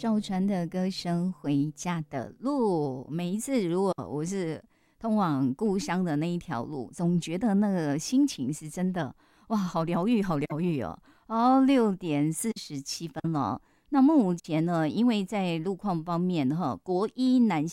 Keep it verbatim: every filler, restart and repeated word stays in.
赵传的歌声《回家的路》，每一次如果我是通往故乡的那一条路，总觉得那个心情是真的哇，好疗愈，好疗愈哦。哦，六点四十七分了。那目前呢，因为在路况方面哈，国一南